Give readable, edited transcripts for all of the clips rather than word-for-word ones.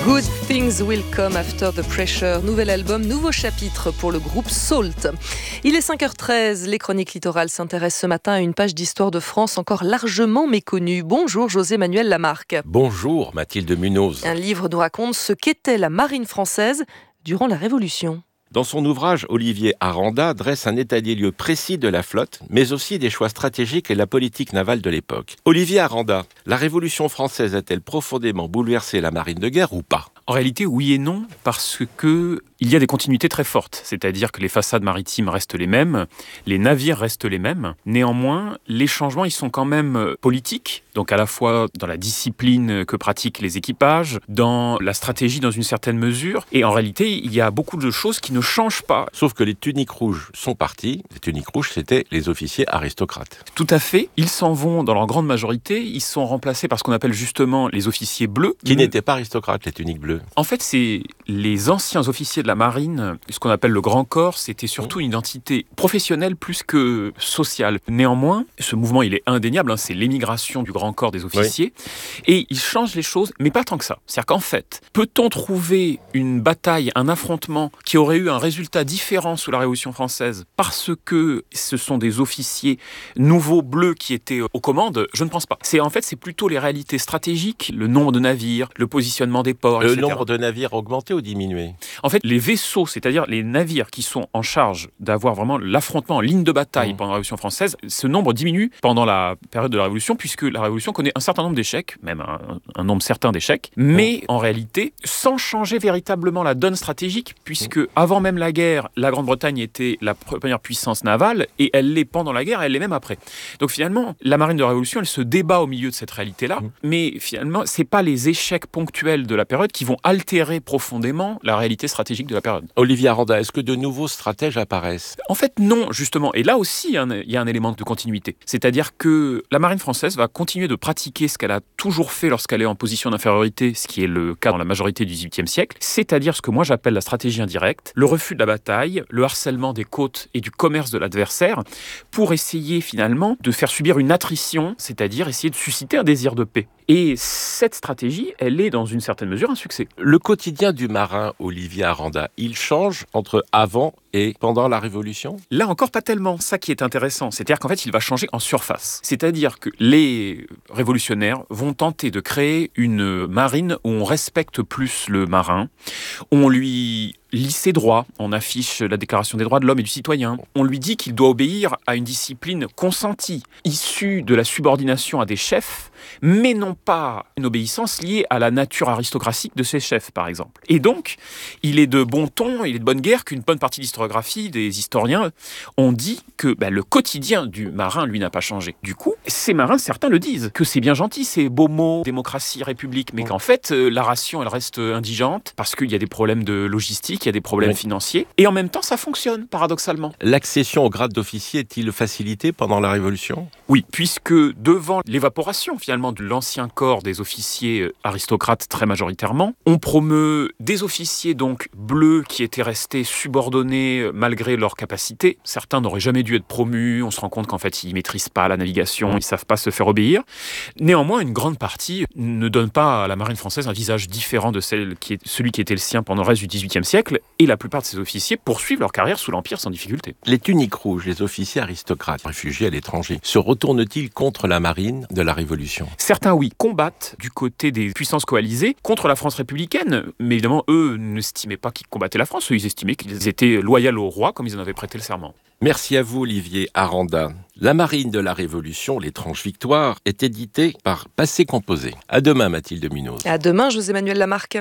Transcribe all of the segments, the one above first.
Good Things Will Come After the Pressure. Nouvel album, nouveau chapitre pour le groupe Salt. Il est 5h13. Les Chroniques Littorales s'intéressent ce matin à une page d'histoire de France encore largement méconnue. Bonjour José-Manuel Lamarque. Bonjour Mathilde Munoz. Un livre nous raconte ce qu'était la marine française durant la Révolution. Dans son ouvrage, Olivier Aranda dresse un état des lieux précis de la flotte, mais aussi des choix stratégiques et la politique navale de l'époque. Olivier Aranda, la Révolution française a-t-elle profondément bouleversé la marine de guerre ou pas ? En réalité, oui et non, parce que il y a des continuités très fortes. C'est-à-dire que les façades maritimes restent les mêmes, les navires restent les mêmes. Néanmoins, les changements, ils sont quand même politiques. Donc à la fois dans la discipline que pratiquent les équipages, dans la stratégie dans une certaine mesure. Et en réalité, il y a beaucoup de choses qui ne changent pas. Sauf que les tuniques rouges sont parties. Les tuniques rouges, c'était les officiers aristocrates. Tout à fait. Ils s'en vont dans leur grande majorité. Ils sont remplacés par ce qu'on appelle justement les officiers bleus. Qui n'étaient pas aristocrates, les tuniques bleues. En fait, c'est les anciens officiers de la marine, ce qu'on appelle le Grand Corps, c'était surtout une identité professionnelle plus que sociale. Néanmoins, ce mouvement, il est indéniable, c'est l'émigration du Grand Corps des officiers, et il change les choses, mais pas tant que ça. C'est-à-dire qu'en fait, peut-on trouver une bataille, un affrontement qui aurait eu un résultat différent sous la Révolution française parce que ce sont des officiers nouveaux bleus qui étaient aux commandes? Je ne pense pas. C'est plutôt les réalités stratégiques, le nombre de navires, le positionnement des ports, etc. Le nombre de navires augmenté ou diminué? En fait, les vaisseaux, c'est-à-dire les navires qui sont en charge d'avoir vraiment l'affrontement en ligne de bataille pendant la Révolution française, ce nombre diminue pendant la période de la Révolution, puisque la Révolution connaît un certain nombre d'échecs, même un nombre certain d'échecs, mais en réalité, sans changer véritablement la donne stratégique, puisque avant même la guerre, la Grande-Bretagne était la première puissance navale, et elle l'est pendant la guerre, elle l'est même après. Donc finalement, la marine de la Révolution, elle se débat au milieu de cette réalité-là, mais finalement, c'est pas les échecs ponctuels de la période qui vont altérer profondément la réalité stratégique de la période. Olivier Aranda, est-ce que de nouveaux stratèges apparaissent? En fait, non, justement. Et là aussi, il y a un élément de continuité. C'est-à-dire que la marine française va continuer de pratiquer ce qu'elle a toujours fait lorsqu'elle est en position d'infériorité, ce qui est le cas dans la majorité du XVIIIe siècle, c'est-à-dire ce que moi j'appelle la stratégie indirecte, le refus de la bataille, le harcèlement des côtes et du commerce de l'adversaire, pour essayer finalement de faire subir une attrition, c'est-à-dire essayer de susciter un désir de paix. Et cette stratégie, elle est dans une certaine mesure un succès. Le quotidien du marin, Olivier Aranda, il change entre avant et pendant la Révolution? Là encore, pas tellement. Ça qui est intéressant, c'est-à-dire qu'en fait, il va changer en surface. C'est-à-dire que les révolutionnaires vont tenter de créer une marine où on respecte plus le marin, on lui lit ses droits, on affiche la Déclaration des droits de l'homme et du citoyen. On lui dit qu'il doit obéir à une discipline consentie, issue de la subordination à des chefs, mais non pas une obéissance liée à la nature aristocratique de ces chefs, par exemple. Et donc, il est de bon ton, il est de bonne guerre qu'une bonne partie de l'historiographie, des historiens, ont dit que le quotidien du marin, lui, n'a pas changé. Du coup, ces marins, certains le disent, que c'est bien gentil, ces beaux mots, démocratie, république, mais qu'en fait, la ration, elle reste indigente, parce qu'il y a des problèmes de logistique, il y a des problèmes financiers, et en même temps, ça fonctionne, paradoxalement. L'accession au grade d'officier est-il facilitée pendant la Révolution? Oui, puisque devant l'évaporation, finalement, de l'ancien corps des officiers aristocrates très majoritairement, on promeut des officiers donc bleus qui étaient restés subordonnés malgré leur capacité. Certains n'auraient jamais dû être promus, on se rend compte qu'en fait, ils maîtrisent pas la navigation, ils savent pas se faire obéir. Néanmoins, une grande partie ne donne pas à la marine française un visage différent de celui qui était le sien pendant le reste du XVIIIe siècle, et la plupart de ces officiers poursuivent leur carrière sous l'Empire sans difficulté. Les tuniques rouges, les officiers aristocrates, réfugiés à l'étranger, se retournent-ils contre la marine de la Révolution? Certains, oui, combattent du côté des puissances coalisées contre la France républicaine, mais évidemment, eux n'estimaient pas qu'ils combattaient la France, eux, ils estimaient qu'ils étaient loyaux au roi comme ils en avaient prêté le serment. Merci à vous, Olivier Aranda. La marine de la Révolution, l'étrange victoire, est éditée par Passé Composé. À demain, Mathilde Munoz. À demain, José-Manuel Lamarque.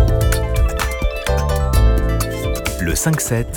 Le 5-7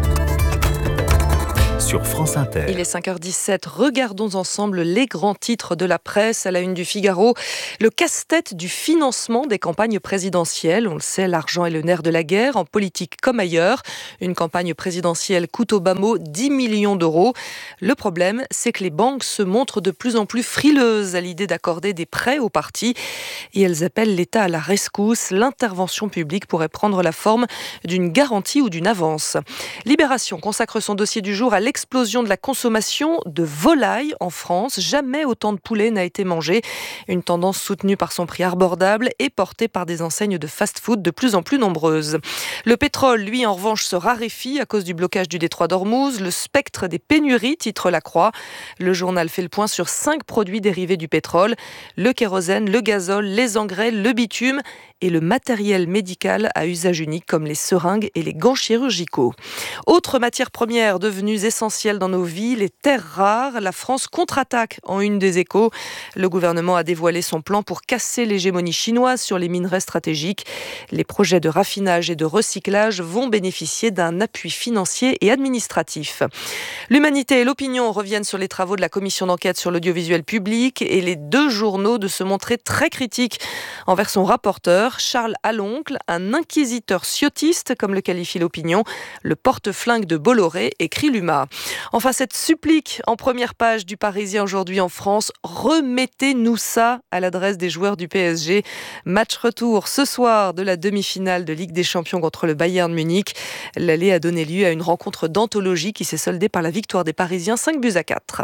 sur France Inter. Il est 5h17. Regardons ensemble les grands titres de la presse à la une du Figaro. Le casse-tête du financement des campagnes présidentielles. On le sait, l'argent est le nerf de la guerre, en politique comme ailleurs. Une campagne présidentielle coûte au bas mot 10 millions d'euros. Le problème, c'est que les banques se montrent de plus en plus frileuses à l'idée d'accorder des prêts aux partis. Et elles appellent l'État à la rescousse. L'intervention publique pourrait prendre la forme d'une garantie ou d'une avance. Libération consacre son dossier du jour à l'explosion de la consommation de volaille en France. Jamais autant de poulet n'a été mangé. Une tendance soutenue par son prix abordable et portée par des enseignes de fast-food de plus en plus nombreuses. Le pétrole, lui, en revanche, se raréfie à cause du blocage du détroit d'Ormuz. Le spectre des pénuries, titre La Croix. Le journal fait le point sur 5 produits dérivés du pétrole. Le kérosène, le gazole, les engrais, le bitume et le matériel médical à usage unique comme les seringues et les gants chirurgicaux. Autre matière première devenue essentielle dans nos vies, les terres rares. La France contre-attaque en une des Échos. Le gouvernement a dévoilé son plan pour casser l'hégémonie chinoise sur les minerais stratégiques. Les projets de raffinage et de recyclage vont bénéficier d'un appui financier et administratif. L'Humanité et l'Opinion reviennent sur les travaux de la commission d'enquête sur l'audiovisuel public et les 2 journaux de se montrer très critiques envers son rapporteur, Charles Aloncle, un inquisiteur ciotiste, comme le qualifie l'Opinion, le porte-flingue de Bolloré, écrit l'UMA. Enfin, cette supplique en première page du Parisien aujourd'hui en France, remettez-nous ça à l'adresse des joueurs du PSG. Match retour ce soir de la demi-finale de Ligue des Champions contre le Bayern Munich. L'aller a donné lieu à une rencontre d'anthologie qui s'est soldée par la victoire des Parisiens 5-4.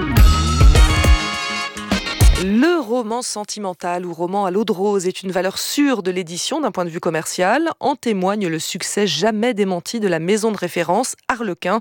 Le roman sentimental ou roman à l'eau de rose est une valeur sûre de l'édition d'un point de vue commercial. En témoigne le succès jamais démenti de la maison de référence Harlequin,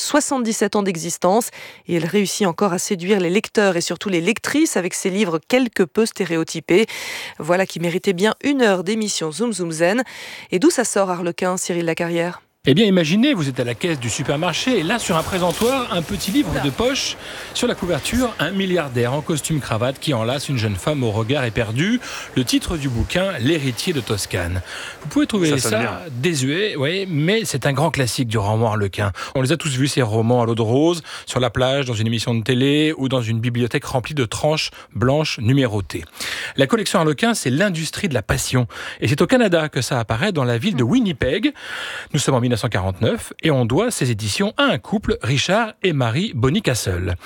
77 ans d'existence, et elle réussit encore à séduire les lecteurs et surtout les lectrices avec ses livres quelque peu stéréotypés. Voilà qui méritait bien 1 heure d'émission Zoom Zoom Zen. Et d'où ça sort Harlequin, Cyril Lacarrière ? Eh bien, imaginez, vous êtes à la caisse du supermarché et là, sur un présentoir, un petit livre de poche. Sur la couverture, un milliardaire en costume-cravate qui enlace une jeune femme au regard éperdu. Le titre du bouquin, L'héritier de Toscane. Vous pouvez trouver ça désuet, oui, mais c'est un grand classique du roman Harlequin. On les a tous vus, ces romans à l'eau de rose, sur la plage, dans une émission de télé ou dans une bibliothèque remplie de tranches blanches numérotées. La collection Harlequin, c'est l'industrie de la passion. Et c'est au Canada que ça apparaît, dans la ville de Winnipeg. Nous sommes en 1949 et on doit ces éditions à un couple, Richard et Marie Bonnycastle.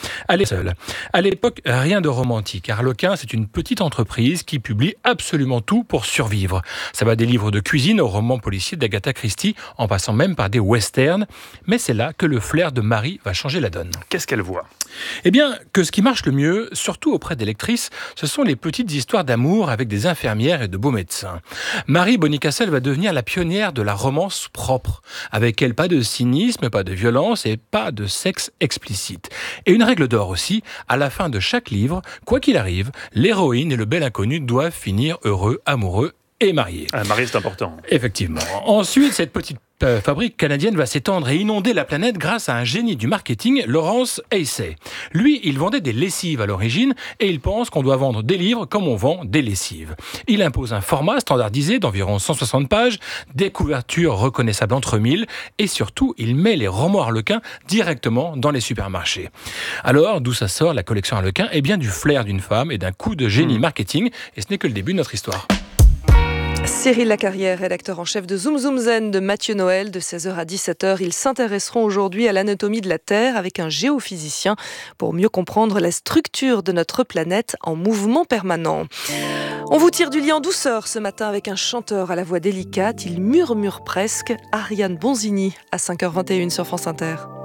À l'époque, rien de romantique. Harlequin, c'est une petite entreprise qui publie absolument tout pour survivre. Ça va des livres de cuisine aux romans policiers d'Agatha Christie, en passant même par des westerns. Mais c'est là que le flair de Marie va changer la donne. Qu'est-ce qu'elle voit ? Eh bien, que ce qui marche le mieux, surtout auprès des lectrices, ce sont les petites histoires d'amour avec des infirmières et de beaux médecins. Marie Bonnycastle va devenir la pionnière de la romance propre. Avec elle, pas de cynisme, pas de violence et pas de sexe explicite. Et une règle d'or aussi, à la fin de chaque livre, quoi qu'il arrive, l'héroïne et le bel inconnu doivent finir heureux, amoureux et mariés. Marié, c'est important. Effectivement. Ensuite, cette petite fabrique canadienne va s'étendre et inonder la planète grâce à un génie du marketing, Lawrence Haysay. Lui, il vendait des lessives à l'origine et il pense qu'on doit vendre des livres comme on vend des lessives. Il impose un format standardisé d'environ 160 pages, des couvertures reconnaissables entre mille et surtout, il met les romans Harlequin directement dans les supermarchés. Alors, d'où ça sort la collection Harlequin ? Eh bien, du flair d'une femme et d'un coup de génie marketing, et ce n'est que le début de notre histoire. Cyril Lacarrière, rédacteur en chef de Zoom Zoom Zen de Mathieu Noël, de 16h à 17h. Ils s'intéresseront aujourd'hui à l'anatomie de la Terre avec un géophysicien pour mieux comprendre la structure de notre planète en mouvement permanent. On vous tire du lit en douceur ce matin avec un chanteur à la voix délicate. Il murmure presque, Ariane Bonzini à 5h21 sur France Inter.